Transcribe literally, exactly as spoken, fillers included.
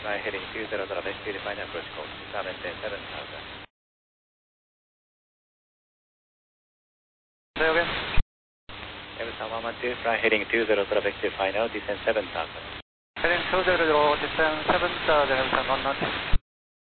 fly heading two zero traffic to the final approach call, descend maintain seven thousand. Say again. Everton one one two, fly heading two zero traffic to final, descend seven thousand. Heading two zero, descend seven thousand, Everton one one two.